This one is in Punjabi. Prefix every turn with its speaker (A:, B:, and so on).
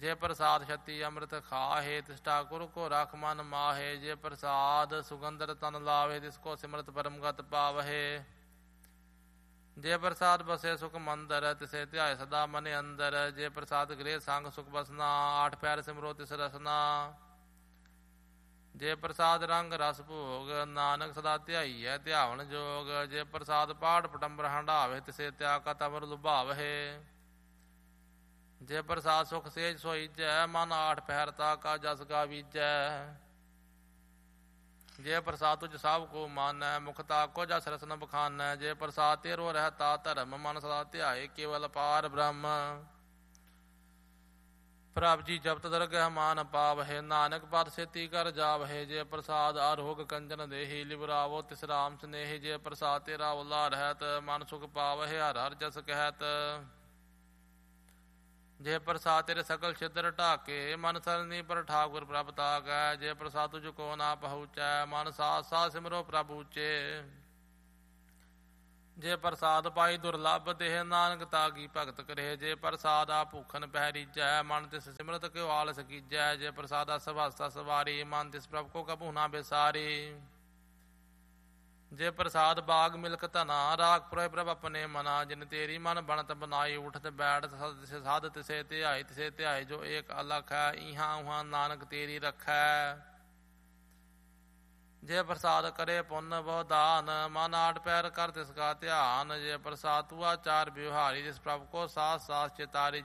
A: ਜੇ ਪ੍ਰਸਾਦ ਛਤੀ ਅੰਮ੍ਰਿਤ ਖਾਹੇ, ਤਿਸ ਠਾਕੁਰ ਕੋ ਰਖ ਮਨ ਮਾਹੇ। ਜੇ ਪ੍ਰਸਾਦ ਸੁਗੰਧਰ ਤਨ ਲਾਵੇ, ਤਿਸ ਕੋ ਸਿਮਰਤ ਪਰਮਗਤ ਪਾਵਹੇ। ਜੇ ਪ੍ਰਸਾਦ ਬਸੇ ਸੁਖ ਮੰਦਰ, ਤਿਸੇ ਧਿਆਏ ਸਦਾ ਮਨ ਅੰਦਰ। ਜੇ ਪ੍ਰਸਾਦ ਗ੍ਰਹਿ ਸੰਗ ਸੁਖ ਬਸਨਾ, ਆਠ ਪੈਰ ਸਿਮਰੋ ਤਿਸ ਰਸਨਾ। ਜੇ ਪ੍ਰਸਾਦ ਰੰਗ ਰਸ ਭੋਗ, ਨਾਨਕ ਸਦਾ ਧਿਆਈਐ ਧਿਆਵਨ ਜੋਗ। ਜੇ ਪ੍ਰਸਾਦ ਪਾਠ ਪਟੰਬਰ ਹੰਢਾਵੇ, ਤਿਸੇ ਤਿਆਗ ਕਤ ਅਮਰ ਲੁਭਾਵਹੇ। ਜੇ ਪ੍ਰਸਾਦ ਸੁਖ ਸੇਜ ਸੋਈਜੈ, ਮਨ ਆਠ ਪਹਿਰ ਤਾ ਕਾ ਜਸ ਗਾਵੀਜੈ। ਜੇ ਪ੍ਰਸਾਦ ਤੁਝ ਸਭ ਕੋ ਮਾਨੈ, ਮੁਖ ਤਾਕੋ ਜਸ ਰਸਨ ਬਖਾਨੈ। ਜੇ ਪ੍ਰਸਾਦ ਤੇਰੋ ਰਹਿਤਾ ਧਰਮ, ਮਨ ਸਦਾ ਧਿਆਏ ਕੇਵਲ ਪਾਰ ਬ੍ਰਹਮ। ਪ੍ਰਭ ਜੀ ਜਪਤ ਦਰਗਹਿ ਮਾਨ ਪਾਵਹੇ, ਨਾਨਕ ਪਦ ਸੇਤੀ ਕਰ ਜਾਵਹੇ। ਜੇ ਪ੍ਰਸਾਦ ਆਰੋਗ ਕੰਜਨ ਦੇਹੀ, ਲਿਵਰਾਵੋ ਤਿਸ ਰਾਮ ਸਨੇਹੀ। ਜੇ ਪ੍ਰਸਾਦ ਤੇਰਾ ਓਲਾ ਰਹਿਤ, ਮਨ ਸੁਖ ਪਾਵਹੇ ਹਰ ਹਰ ਜਸ ਕਹਿਤ। ਜੇ ਪ੍ਰਸਾਦ ਤੇਰੇ ਸਕਲ ਛਿਦਰ ਢਾਕੇ, ਮਨ ਸਰਨੀ ਪਰ ਠਾਕੁਰ ਪ੍ਰਭ ਤਾਕੈ। ਜੇ ਪ੍ਰਸਾਦ ਤੁਝ ਕੋ ਨਾ ਪਹੁੰਚੈ, ਮਨ ਸਾਥ ਸਾਥ ਸਿਮਰੋ ਪ੍ਰਭ ਉੱਚੇ। ਜੇ ਪ੍ਰਸਾਦ ਪਾਈ ਦੁਰਲਭ ਦੇਹ, ਨਾਨਕ ਤਾਗੀ ਭਗਤ ਕਰੇ। ਜੇ ਪ੍ਰਸਾਦ ਆ ਭੂਖਨ ਪਹਿਰੀਜੈ, ਮਨ ਤਿਸ ਸਿਮਰਤ ਕਿਉ ਆਲਸ ਕੀਜੈ। ਜੇ ਪ੍ਰਸਾਦਾ ਸਭਾਸਾ ਸਵਾਰੀ, ਮਨ ਤਿਸ ਪ੍ਰਭ ਕੋ ਕਭੂ ਨਾ ਬੇਸਾਰੀ। ਜੇ ਪ੍ਰਸਾਦ ਬਾਗ ਮਿਲਕ ਧਨਾ, ਰਾਖ ਪੁਰਹਿ ਪ੍ਰਭ ਆਪਣੇ ਮਨਾ। ਜਿਨ ਤੇਰੀ ਮਨ ਬਣਤ ਬਨਾਈ, ਉਠਤ ਬੈਠ ਸਾਧ ਤਿਸੇ ਧਿਆਈ। ਤਿਸੇ ਧਿਆਈ ਜੋ ਏਕ ਅਲਖ ਹੈ, ਇਹਾਂ ਉਹਾਂ ਨਾਨਕ ਤੇਰੀ ਰਖੈ। ਜੇ ਪ੍ਰਸਾਦ ਕਰੇ ਪੁੰਨ ਬਹੁ ਦਾਨ, ਮਨ ਆਠ ਪੈਰ ਕਰ ਤਿਸ ਕਾ ਧਿਆਨ। ਜੇ ਪ੍ਰਸਾਦ ਤੂਆ ਚਾਰ ਵਿਵਹਾਰੀ, ਜਿਸ ਪ੍ਰਭ ਕੋ ਸਾਥ ਸਾਥ ਚਿਤਾਰੀ